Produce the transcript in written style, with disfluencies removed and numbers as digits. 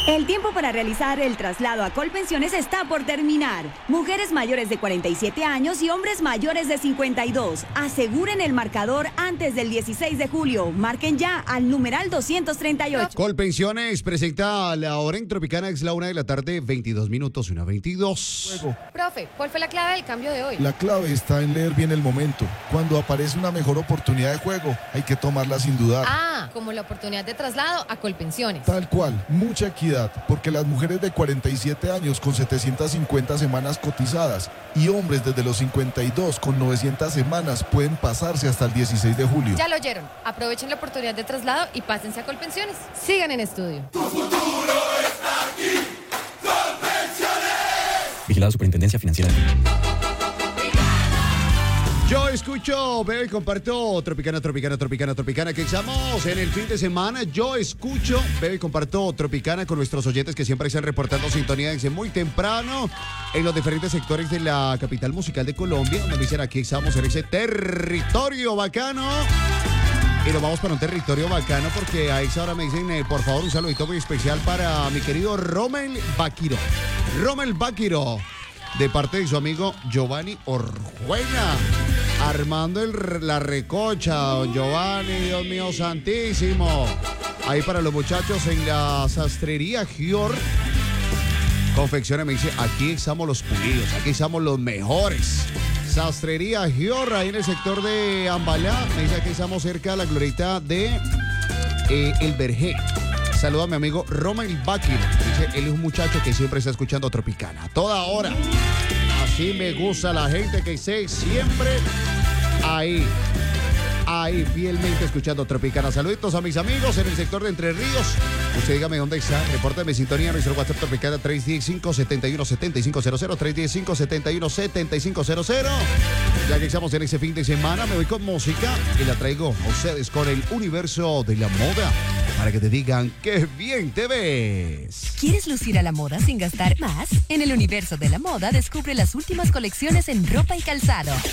El tiempo para realizar el traslado a Colpensiones está por terminar. Mujeres mayores de 47 años y hombres mayores de 52. Aseguren el marcador antes del 16 de julio. Marquen ya al numeral 238. Colpensiones presenta la hora en Tropicana, es la 1 de la tarde, 22 minutos, 1:22. Profe, ¿cuál fue la clave del cambio de hoy? La clave está en leer bien el momento. Cuando aparece una mejor oportunidad de juego, hay que tomarla sin dudar. Ah, como la oportunidad de traslado a Colpensiones. Tal cual, mucha equidad, porque las mujeres de 47 años con 750 semanas cotizadas y hombres desde los 52 con 900 semanas pueden pasarse hasta el 16 de julio. Ya lo oyeron. Aprovechen la oportunidad de traslado y pásense a Colpensiones. Sigan en estudio. Tu futuro está aquí. Colpensiones. Vigilado Superintendencia Financiera. Yo escucho, veo y comparto Tropicana, que estamos en el fin de semana. Yo escucho, veo y comparto Tropicana con nuestros oyentes que siempre están reportando sintonía desde muy temprano en los diferentes sectores de la capital musical de Colombia. Nos dicen aquí estamos en ese territorio bacano. Y nos vamos para un territorio bacano porque a esa hora me dicen, por favor, un saludito muy especial para mi querido Rommel Baquiro. Rommel Baquiro, de parte de su amigo Giovanni Orjuela. Armando la recocha, don Giovanni, Dios mío santísimo. Ahí para los muchachos en la sastrería Gior. Confecciones, me dice, aquí estamos los pulidos, aquí estamos los mejores. Sastrería Gior, ahí en el sector de Ambalá. Me dice, aquí estamos cerca de la glorieta de El Vergé. Saluda a mi amigo Rommel Baquiro. Dice, él es un muchacho que siempre está escuchando Tropicana, a toda hora. Así me gusta la gente que esté siempre ahí, fielmente escuchando Tropicana. Saluditos a mis amigos en el sector de Entre Ríos. Usted dígame dónde está, repórteme sintonía, nuestro WhatsApp Tropicana 315-71-7500, 315-71-7500. Ya que estamos en ese fin de semana, me voy con música y la traigo a ustedes con el universo de la moda, para que te digan qué bien te ves. ¿Quieres lucir a la moda sin gastar más? En el universo de la moda descubre las últimas colecciones en ropa y calzado.